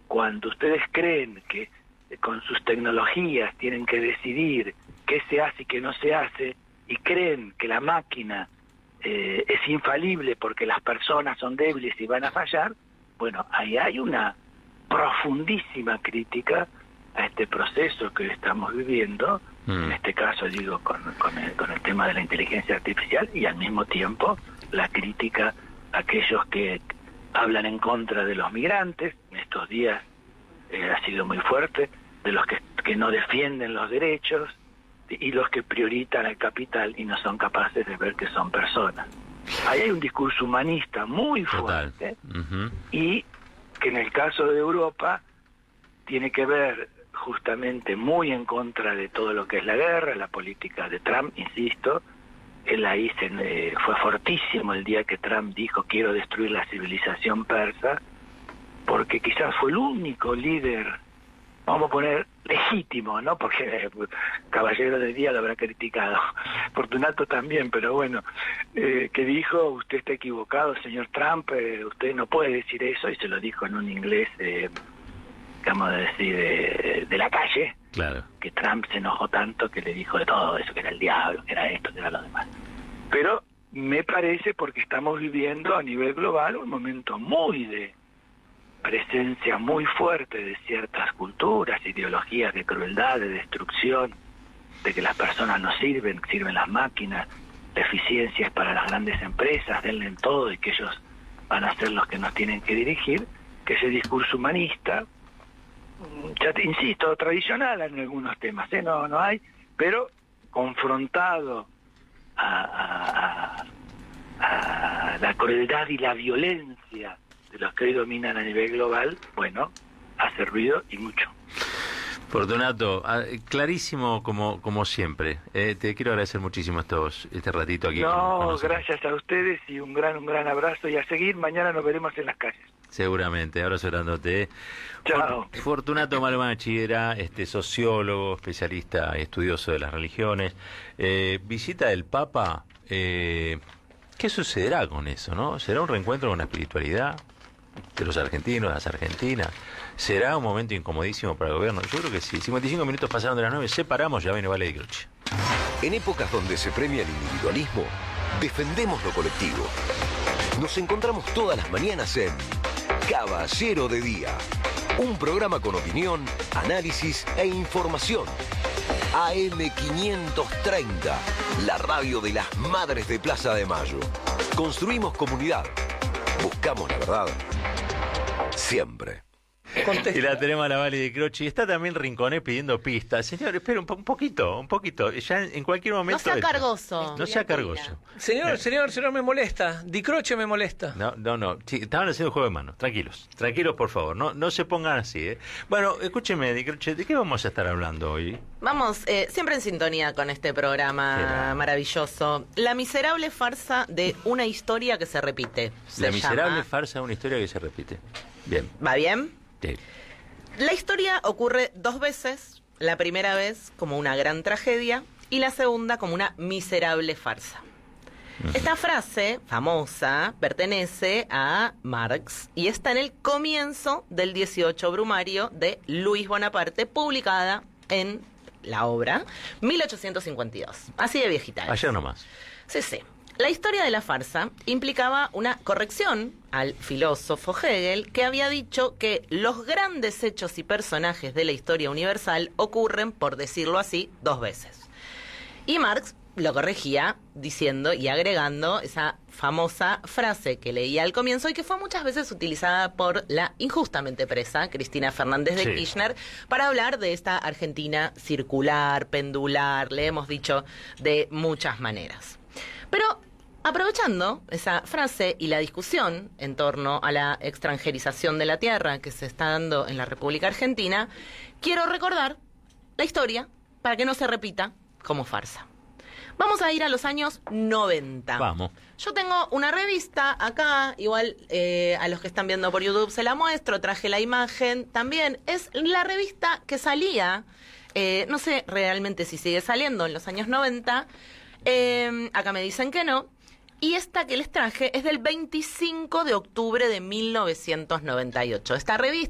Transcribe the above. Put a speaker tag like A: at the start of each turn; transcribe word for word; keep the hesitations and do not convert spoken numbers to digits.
A: cuando ustedes creen que con sus tecnologías tienen que decidir qué se hace y qué no se hace, y creen que la máquina eh, es infalible porque las personas son débiles y van a fallar, bueno, ahí hay una profundísima crítica a este proceso que estamos viviendo, mm. en este caso digo con, con, el, con el tema de la inteligencia artificial, y al mismo tiempo la crítica a aquellos que hablan en contra de los migrantes. En estos días eh, ha sido muy fuerte, de los que, que no defienden los derechos y los que priorizan el capital y no son capaces de ver que son personas. Ahí hay un discurso humanista muy fuerte. Uh-huh. Y que en el caso de Europa tiene que ver justamente muy en contra de todo lo que es la guerra, la política de Trump, insisto. Él ahí se, eh, fue fortísimo el día que Trump dijo quiero destruir la civilización persa, porque quizás fue el único líder, vamos a poner legítimo, ¿no? Porque eh, Caballero de Día lo habrá criticado, Fortunato también, pero bueno, eh, que dijo, usted está equivocado, señor Trump, eh, usted no puede decir eso, y se lo dijo en un inglés, eh, vamos a decir, de, de la calle,
B: claro,
A: que Trump se enojó tanto que le dijo de todo eso, que era el diablo, que era esto, que era lo demás. Pero me parece, porque estamos viviendo a nivel global un momento muy de presencia muy fuerte de ciertas culturas, ideologías de crueldad, de destrucción, de que las personas no sirven, sirven las máquinas, la eficiencia es para las grandes empresas, denle todo y que ellos van a ser los que nos tienen que dirigir, que ese discurso humanista, ya te insisto, tradicional en algunos temas, ¿eh? no, no hay, pero confrontado a, a, a, a la crueldad y la violencia de los que hoy dominan a nivel global, bueno, ha servido y mucho.
B: Fortunato, clarísimo como como siempre. Eh, te quiero agradecer muchísimo estos este ratito aquí.
A: No,
B: con, con
A: gracias a ustedes y un gran un gran abrazo y a seguir. Mañana nos veremos en las calles.
B: Seguramente, abrazo grandote.
A: Chao.
B: Fortunato Malmachi era este sociólogo, especialista y estudioso de las religiones. Eh, visita del Papa. Eh, ¿Qué sucederá con eso, no? ¿Será un reencuentro con la espiritualidad de los argentinos, las argentinas? ¿Será un momento incomodísimo para el gobierno? Yo creo que sí. cincuenta y cinco minutos pasaron de las nueve, separamos, ya viene Vale de Croce.
C: En épocas donde se premia el individualismo, defendemos lo colectivo. Nos encontramos todas las mañanas en Caballero de Día, un programa con opinión, análisis e información. A M quinientos treinta, la radio de las Madres de Plaza de Mayo. Construimos comunidad. Buscamos la verdad. Siempre.
B: Contesta. Y la tenemos a la Vale de Croce. Y está también Rinconet pidiendo pistas. Señor, espera un, po un poquito, un poquito. Ya en, en cualquier momento...
D: No sea cargoso.
B: No sea cargoso.
E: Señor, señor, señor, me molesta. Di Croce me molesta.
B: No, no, no. Sí, estaban haciendo juego de manos. Tranquilos. Tranquilos, por favor. No no se pongan así, ¿eh? Bueno, escúcheme, Di Croce, ¿de qué vamos a estar hablando hoy?
D: Vamos, eh, siempre en sintonía con este programa maravilloso. La miserable farsa de una historia que se repite. Se
B: La miserable
D: llama...
B: farsa de una historia que se repite. Bien.
D: ¿Va bien?
B: Sí.
D: La historia ocurre dos veces, la primera vez como una gran tragedia y la segunda como una miserable farsa. Uh-huh. Esta frase famosa pertenece a Marx y está en el comienzo del dieciocho Brumario de Luis Bonaparte, publicada en la obra mil ochocientos cincuenta y dos. Así de viejita es.
B: Ayer nomás.
D: Sí, sí. La historia de la farsa implicaba una corrección al filósofo Hegel, que había dicho que los grandes hechos y personajes de la historia universal ocurren, por decirlo así, dos veces. Y Marx lo corregía diciendo y agregando esa famosa frase que leía al comienzo y que fue muchas veces utilizada por la injustamente presa Cristina Fernández de sí. Kirchner para hablar de esta Argentina circular, pendular, le hemos dicho de muchas maneras. Pero aprovechando esa frase y la discusión en torno a la extranjerización de la tierra que se está dando en la República Argentina, quiero recordar la historia para que no se repita como farsa. Vamos a ir a los años noventa.
B: Vamos.
D: Yo tengo una revista acá, igual eh, a los que están viendo por YouTube se la muestro, traje la imagen. También es la revista que salía, eh, no sé realmente si sigue saliendo en los años noventa, eh, acá me dicen que no. Y esta que les traje es del veinticinco de octubre de mil novecientos noventa y ocho. Esta revista